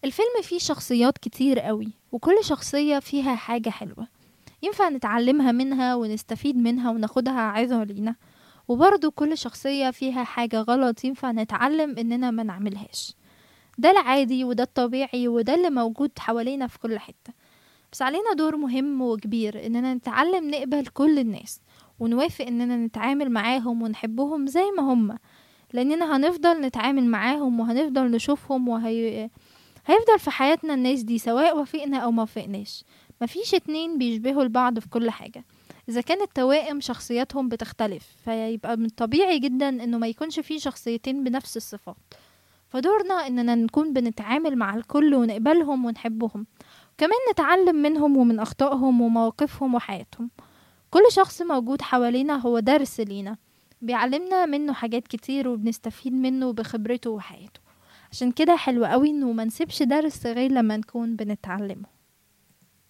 الفيلم فيه شخصيات كتير قوي، وكل شخصية فيها حاجة حلوة ينفع نتعلمها منها ونستفيد منها وناخدها عظة لينا، وبرضو كل شخصية فيها حاجة غلط ينفع نتعلم اننا ما نعملهاش. ده العادي وده الطبيعي وده اللي موجود حوالينا في كل حتة. بس علينا دور مهم وكبير اننا نتعلم نقبل كل الناس، ونوافق اننا نتعامل معاهم ونحبهم زي ما هم، لاننا هنفضل نتعامل معاهم وهنفضل نشوفهم هيفضل في حياتنا الناس دي سواء وافقنا او ما وافقناش. مفيش اتنين بيشبهوا البعض في كل حاجة. اذا كانت توائم شخصياتهم بتختلف فيبقى من الطبيعي جدا انه ما يكونش في شخصيتين بنفس الصفات. فدورنا اننا نكون بنتعامل مع الكل ونقبلهم ونحبهم، كمان نتعلم منهم ومن اخطائهم ومواقفهم وحياتهم. كل شخص موجود حوالينا هو درس لينا، بيعلمنا منه حاجات كتير وبنستفيد منه بخبرته وحياته. عشان كده حلو قوي انه ما نسيبش درس غير لما نكون بنتعلمه.